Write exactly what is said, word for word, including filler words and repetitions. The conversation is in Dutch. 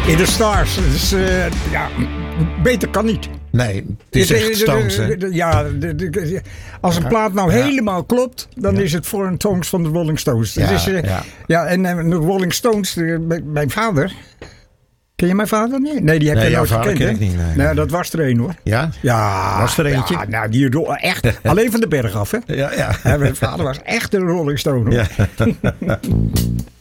In de Stars. Dus, uh, ja, beter kan niet. Nee, het is echt Stones, hè? Ja, de, de, de, als een plaat nou ja. helemaal klopt, dan ja. is het voor een Tongs van de Rolling Stones. Ja, dus, uh, ja. ja, en uh, de Rolling Stones, uh, mijn vader... Ken je mijn vader? Nee, nee die heb nee, je nooit gekend. Ken ik niet, nee, nou, dat was er een hoor. Ja? Ja. Was er eentje? Ja, nou, die echt alleen van de berg af, hè? Ja, ja. En mijn vader was echt een Rolling Stone, hoor. Ja.